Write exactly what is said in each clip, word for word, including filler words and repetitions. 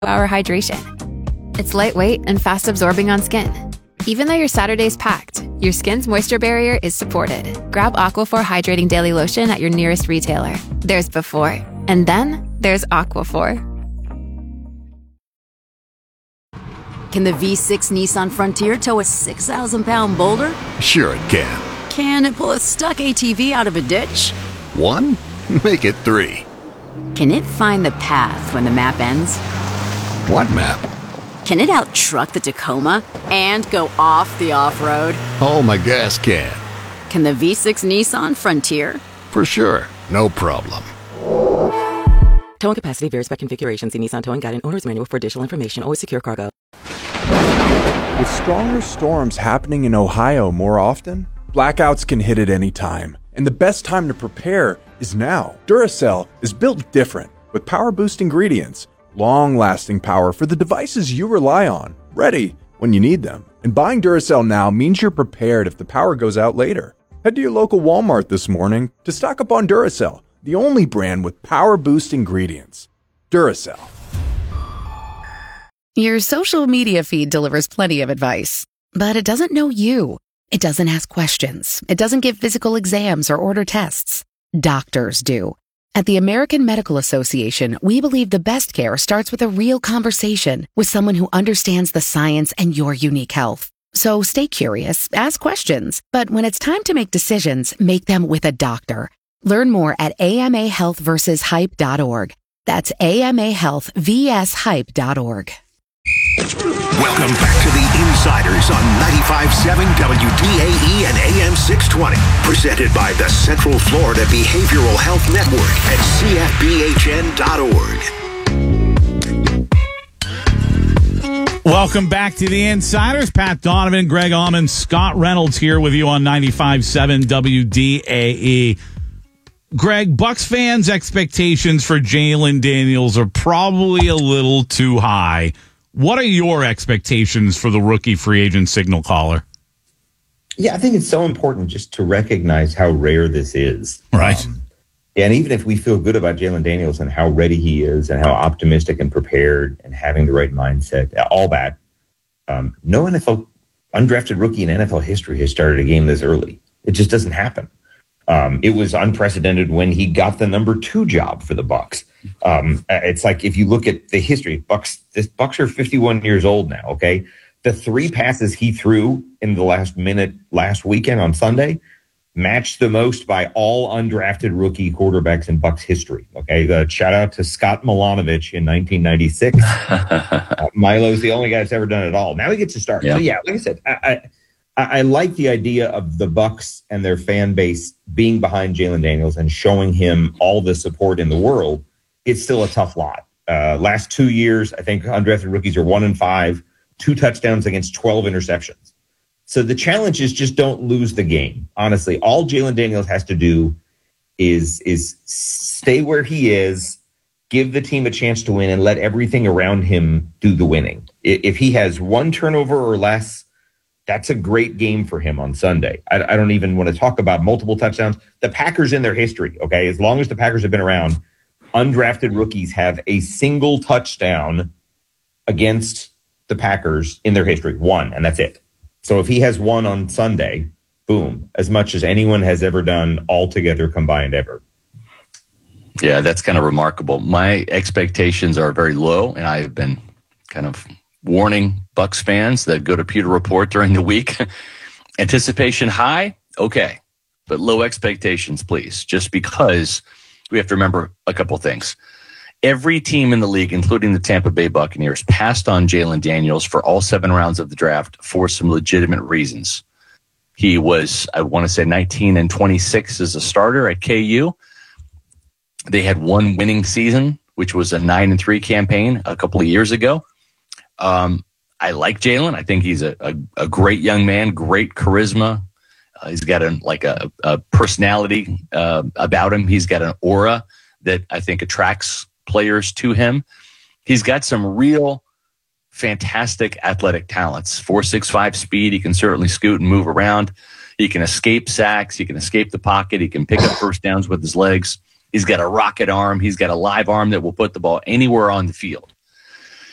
hour hydration. It's lightweight and fast absorbing on skin. Even though your Saturday's packed, your skin's moisture barrier is supported. Grab Aquaphor Hydrating Daily Lotion at your nearest retailer. There's before, and then there's Aquaphor. Can the V six Nissan Frontier tow a six thousand pound boulder? Sure it can. Can it pull a stuck A T V out of a ditch? One? Make it three. Can it find the path when the map ends? What map? Can it out-truck the Tacoma and go off the off-road? Oh, my gas can. Can the V six Nissan Frontier? For sure. No problem. Towing capacity varies by configuration. See Nissan Towing Guide and Owner's Manual for additional information. Always secure cargo. With stronger storms happening in Ohio more often, blackouts can hit at any time. And the best time to prepare is now. Duracell is built different, with power-boost ingredients. Long-lasting power for the devices you rely on, ready when you need them. And buying Duracell now means you're prepared if the power goes out later. Head to your local Walmart this morning to stock up on Duracell, the only brand with power boost ingredients. Duracell. Your social media feed delivers plenty of advice, but it doesn't know you. It doesn't ask questions. It doesn't give physical exams or order tests. Doctors do. At the American Medical Association, we believe the best care starts with a real conversation with someone who understands the science and your unique health. So stay curious, ask questions, but when it's time to make decisions, make them with a doctor. Learn more at A M A health versus hype dot org. That's A M A health versus hype dot org. Welcome back to the Insiders on ninety-five point seven W D A E and A M six twenty. Presented by the Central Florida Behavioral Health Network at C F B H N dot org. Welcome back to the Insiders. Pat Donovan, Greg Allman, Scott Reynolds here with you on ninety-five point seven W D A E. Greg, Bucs fans' expectations for Jalen Daniels are probably a little too high. What are your expectations for the rookie free agent signal caller? Yeah, I think it's so important just to recognize how rare this is. Right. Um, and even if we feel good about Jalen Daniels and how ready he is and how optimistic and prepared and having the right mindset, all that, um, no N F L undrafted rookie in N F L history has started a game this early. It just doesn't happen. Um, it was unprecedented when he got the number two job for the Bucs. Um, it's like if you look at the history, Bucs, this Bucs are fifty-one years old now. Okay, the three passes he threw in the last minute last weekend on Sunday matched the most by all undrafted rookie quarterbacks in Bucs history. Okay, the shout out to Scott Milanovic in nineteen ninety-six. uh, Milo's the only guy that's ever done it all. Now he gets to start. Yeah. So yeah, like I said, I. I I like the idea of the Bucs and their fan base being behind Jalen Daniels and showing him all the support in the world. It's still a tough lot. Uh, last two years, I think undrafted rookies are one and five, two touchdowns against twelve interceptions. So the challenge is just don't lose the game. Honestly, all Jalen Daniels has to do is, is stay where he is, give the team a chance to win, and let everything around him do the winning. If he has one turnover or less, that's a great game for him on Sunday. I, I don't even want to talk about multiple touchdowns. The Packers in their history, okay, as long as the Packers have been around, undrafted rookies have a single touchdown against the Packers in their history. One, and that's it. So if he has one on Sunday, boom, as much as anyone has ever done altogether combined ever. Yeah, that's kind of remarkable. My expectations are very low, and I've been kind of warning Bucs fans that go to Pewter Report during the week. Anticipation high, okay, but low expectations, please, just because we have to remember a couple of things. Every team in the league, including the Tampa Bay Buccaneers, passed on Jalen Daniels for all seven rounds of the draft for some legitimate reasons. He was, I want to say, nineteen and twenty-six as a starter at K U. They had one winning season, which was a nine and three campaign a couple of years ago. Um, I like Jalen. I think he's a, a, a great young man, great charisma. Uh, he's got a, like a, a personality uh, about him. He's got an aura that I think attracts players to him. He's got some real fantastic athletic talents. four six five speed. He can certainly scoot and move around. He can escape sacks. He can escape the pocket. He can pick up first downs with his legs. He's got a rocket arm. He's got a live arm that will put the ball anywhere on the field.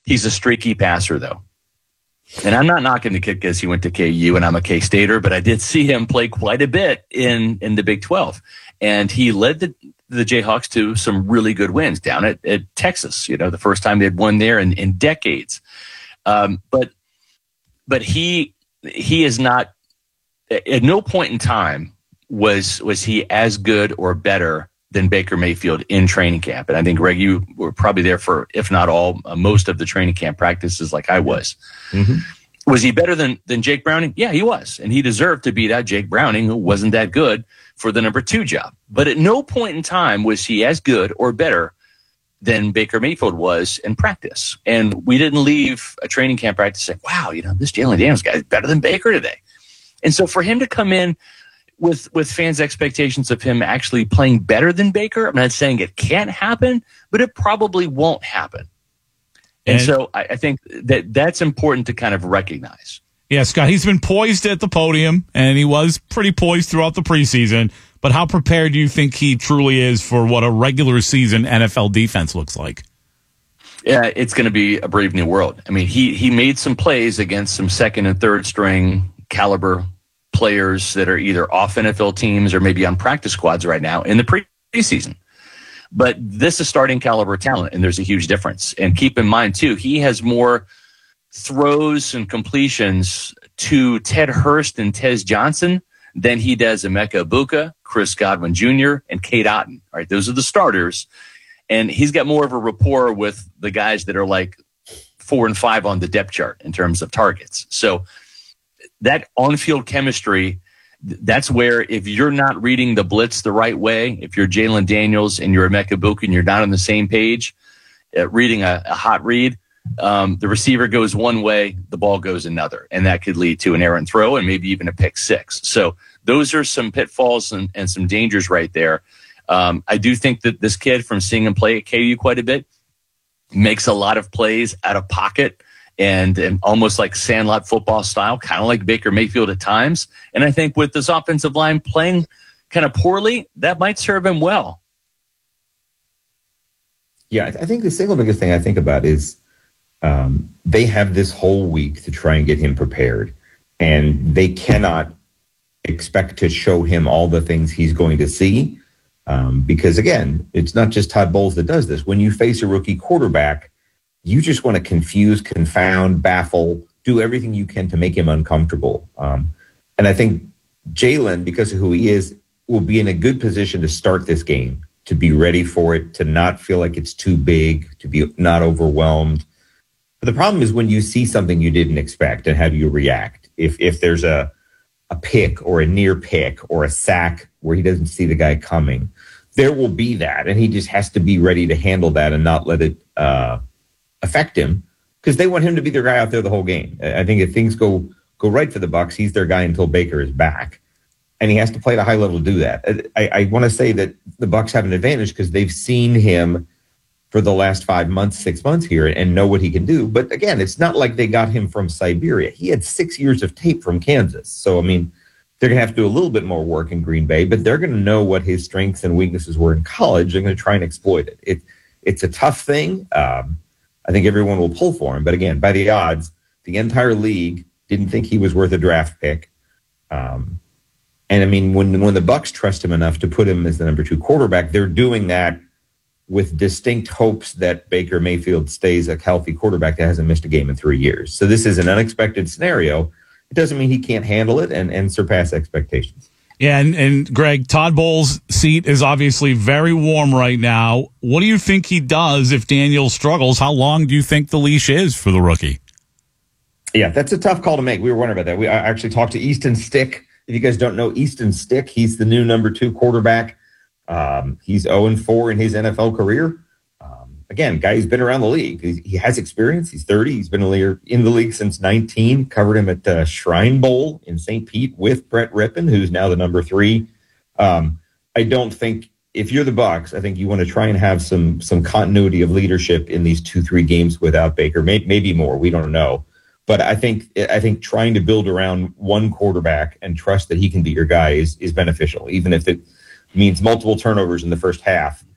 He's a streaky passer, though. And I'm not knocking the kid because he went to K U and I'm a K-Stater, but I did see him play quite a bit in, in the Big twelve. And he led the, the Jayhawks to some really good wins down at, at Texas, you know, the first time they'd won there in, in decades. Um, but but he he is not, at no point in time was was he as good or better than Baker Mayfield in training camp. And I think, Greg, you were probably there for, if not all, uh, most of the training camp practices like I was. Mm-hmm. Was he better than, than Jake Browning? Yeah, he was. And he deserved to beat out Jake Browning, who wasn't that good for the number two job. But at no point in time was he as good or better than Baker Mayfield was in practice. And we didn't leave a training camp practice saying, wow, you know, this Jalen Daniels guy is better than Baker today. And so for him to come in with with fans' expectations of him actually playing better than Baker, I'm not saying it can't happen, but it probably won't happen. And, and so I, I think that that's important to kind of recognize. Yeah, Scott, he's been poised at the podium, and he was pretty poised throughout the preseason. But how prepared do you think he truly is for what a regular season N F L defense looks like? Yeah, it's going to be a brave new world. I mean, he he made some plays against some second and third string caliber players that are either off N F L teams or maybe on practice squads right now in the preseason. But this is starting caliber talent, and there's a huge difference. And keep in mind, too, he has more throws and completions to Ted Hurst and Tez Johnson than he does Emeka Egbuka, Chris Godwin Junior, and Cade Otton. All right, those are the starters. And he's got more of a rapport with the guys that are like four and five on the depth chart in terms of targets. So that on-field chemistry, that's where if you're not reading the blitz the right way, if you're Jalen Daniels and you're Emeka Egbuka and you're not on the same page, uh, reading a, a hot read, um, the receiver goes one way, the ball goes another, and that could lead to an errant throw and maybe even a pick six. So those are some pitfalls and, and some dangers right there. Um, I do think that this kid, from seeing him play at K U quite a bit, makes a lot of plays out of pocket. And, and almost like sandlot football style, kind of like Baker Mayfield at times. And I think with this offensive line playing kind of poorly, that might serve him well. Yeah, I think the single biggest thing I think about is um, they have this whole week to try and get him prepared. And they cannot expect to show him all the things he's going to see. Um, because, again, it's not just Todd Bowles that does this. When you face a rookie quarterback, you just want to confuse, confound, baffle, do everything you can to make him uncomfortable. Um, and I think Jalen, because of who he is, will be in a good position to start this game, to be ready for it, to not feel like it's too big, to be not overwhelmed. But the problem is when you see something you didn't expect, and how do you react? If if there's a, a pick or a near pick or a sack where he doesn't see the guy coming, there will be that. And he just has to be ready to handle that and not let it uh, affect him, because they want him to be their guy out there the whole game. I think if things go go right for the Bucs, he's their guy until Baker is back, and he has to play at a high level to do that. I, I want to say that the Bucs have an advantage because they've seen him for the last five months, six months here, and know what he can do. But again, it's not like they got him from Siberia. He had six years of tape from Kansas. So, I mean, they're going to have to do a little bit more work in Green Bay, but they're going to know what his strengths and weaknesses were in college. They're going to try and exploit it. it it's a tough thing. Um, I think everyone will pull for him. But again, by the odds, the entire league didn't think he was worth a draft pick. Um, and I mean, when when the Bucs trust him enough to put him as the number two quarterback, they're doing that with distinct hopes that Baker Mayfield stays a healthy quarterback that hasn't missed a game in three years. So this is an unexpected scenario. It doesn't mean he can't handle it and, and surpass expectations. Yeah, and, and Greg, Todd Bowles' seat is obviously very warm right now. What do you think he does if Daniel struggles? How long do you think the leash is for the rookie? Yeah, that's a tough call to make. We were wondering about that. We I actually talked to Easton Stick. If you guys don't know Easton Stick, he's the new number two quarterback. Um, he's oh and four in his N F L career. Um, again, guy who's been around the league. He, he has experience. He's thirty. He's been in the league since nineteen. Covered him at the Shrine Bowl in Saint Pete with Brett Rippon, who's now the number three. Um, I don't think, if you're the Bucs, I think you want to try and have some some continuity of leadership in these two, three games without Baker. Maybe, maybe more. We don't know. But I think I think trying to build around one quarterback and trust that he can be your guy is, is beneficial, even if it means multiple turnovers in the first half.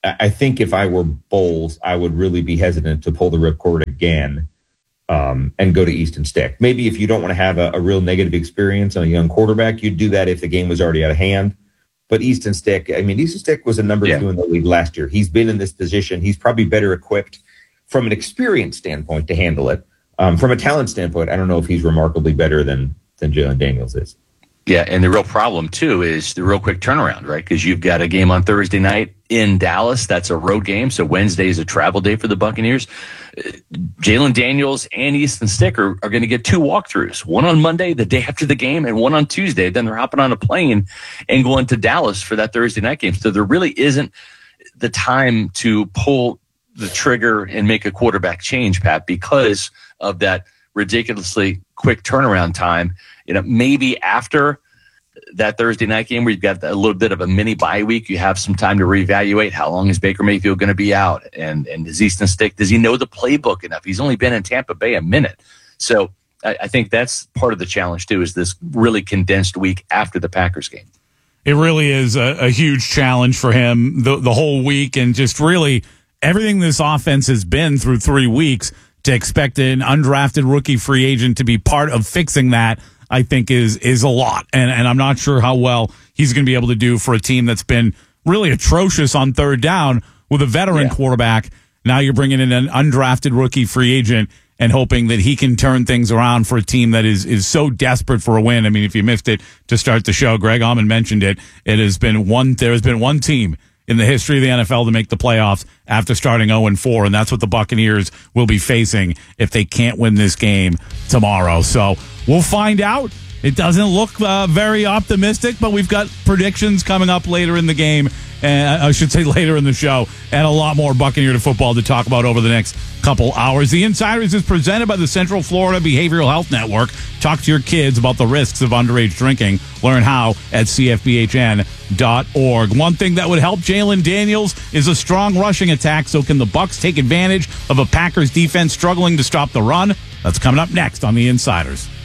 I think if I were Bowles, I would really be hesitant to pull the ripcord again um, and go to Easton Stick. Maybe if you don't want to have a, a real negative experience on a young quarterback, you'd do that if the game was already out of hand. But Easton Stick, I mean, Easton Stick was a number yeah. two in the league last year. He's been in this position. He's probably better equipped from an experience standpoint to handle it. Um, from a talent standpoint, I don't know if he's remarkably better than than Jalen Daniels is. Yeah, and the real problem, too, is the real quick turnaround, right? Because you've got a game on Thursday night in Dallas. That's a road game, so Wednesday is a travel day for the Buccaneers. Uh, Jalen Daniels and Easton Stick are, are going to get two walkthroughs, one on Monday, the day after the game, and one on Tuesday. Then they're hopping on a plane and going to Dallas for that Thursday night game. So there really isn't the time to pull the trigger and make a quarterback change, Pat, because of that ridiculously quick turnaround time. You know, maybe after that Thursday night game where you've got a little bit of a mini bye week, you have some time to reevaluate how long is Baker Mayfield going to be out, and and does Easton Stick, does he know the playbook enough? He's only been in Tampa Bay a minute, so I, I think that's part of the challenge too. Is this really condensed week after the Packers game? It really is a, a huge challenge for him the the whole week, and just really everything this offense has been through three weeks. To expect an undrafted rookie free agent to be part of fixing that, I think is is a lot. And and I'm not sure how well he's going to be able to do for a team that's been really atrocious on third down with a veteran yeah. quarterback. Now you're bringing in an undrafted rookie free agent and hoping that he can turn things around for a team that is is so desperate for a win. I mean, if you missed it to start the show, Greg Auman mentioned it. It has been one. There has been one team in the history of the N F L to make the playoffs after starting oh and four, and that's what the Buccaneers will be facing if they can't win this game tomorrow. So we'll find out. It doesn't look uh, very optimistic, but we've got predictions coming up later in the game, and I should say later in the show, and a lot more Buccaneer football to talk about over the next couple hours. The Insiders is presented by the Central Florida Behavioral Health Network. Talk to your kids about the risks of underage drinking. Learn how at C F B H N dot org. One thing that would help Jalen Daniels is a strong rushing attack. So can the Bucs take advantage of a Packers defense struggling to stop the run? That's coming up next on The Insiders.